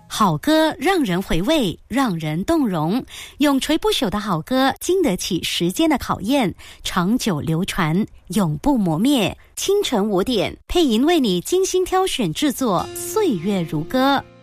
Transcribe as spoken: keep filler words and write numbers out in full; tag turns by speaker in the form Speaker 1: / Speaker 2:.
Speaker 1: 好歌让人回味，让人动容，永垂不朽的好歌经得起时间的考验，长久流传，永不磨灭。清晨五点，配音为你精心挑选制作，岁月如歌。